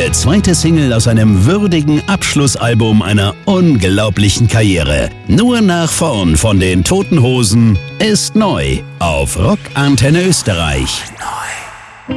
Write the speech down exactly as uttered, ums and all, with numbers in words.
neue zweite Single aus einem würdigen Abschlussalbum einer unglaublichen Karriere. Nur nach vorn von den Toten Hosen ist neu auf Rock Antenne Österreich.